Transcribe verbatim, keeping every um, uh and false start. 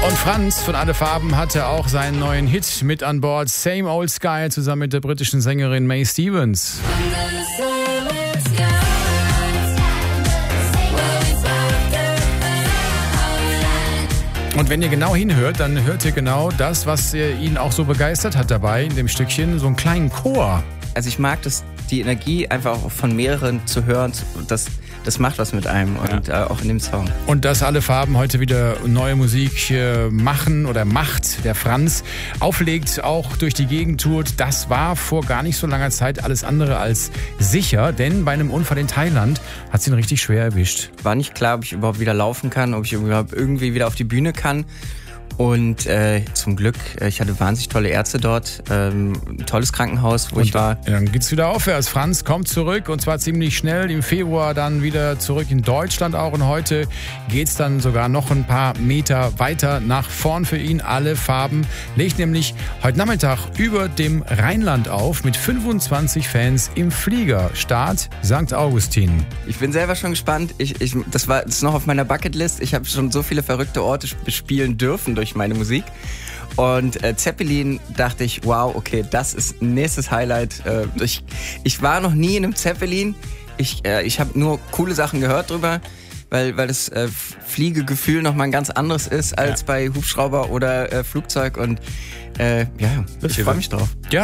Und Franz von Alle Farben hatte auch seinen neuen Hit mit an Bord, Same Old Sky, zusammen mit der britischen Sängerin Mae Stevens. Und wenn ihr genau hinhört, dann hört ihr genau das, was ihn auch so begeistert hat dabei, in dem Stückchen, so einen kleinen Chor. Also ich mag das, die Energie einfach auch von mehreren zu hören, das, das macht was mit einem und ja. äh, auch in dem Song. Und dass Alle Farben heute wieder neue Musik äh, machen oder macht, der Franz auflegt, auch durch die Gegend tourt, das war vor gar nicht so langer Zeit alles andere als sicher, denn bei einem Unfall in Thailand hat es ihn richtig schwer erwischt. War nicht klar, ob ich überhaupt wieder laufen kann, ob ich überhaupt irgendwie wieder auf die Bühne kann. Und äh, zum Glück, ich hatte wahnsinnig tolle Ärzte dort, ähm, ein tolles Krankenhaus, wo und ich war. Ja, dann geht's wieder aufwärts. Franz kommt zurück und zwar ziemlich schnell. Im Februar dann wieder zurück in Deutschland auch. Und heute geht's dann sogar noch ein paar Meter weiter nach vorn für ihn. Alle Farben legt nämlich heute Nachmittag über dem Rheinland auf mit fünfundzwanzig Fans im Flieger. Start Sankt Augustin. Ich bin selber schon gespannt. Ich, ich, das war das ist noch auf meiner Bucketlist. Ich habe schon so viele verrückte Orte bespielen dürfen durch meine Musik. Und äh, Zeppelin dachte ich, wow, okay, das ist nächstes Highlight. Äh, ich, ich war noch nie in einem Zeppelin. Ich, äh, ich habe nur coole Sachen gehört drüber, weil, weil das äh, Fliegegefühl nochmal ein ganz anderes ist als ja. bei Hubschrauber oder äh, Flugzeug. Und äh, ja, ich freue mich drauf. Ja.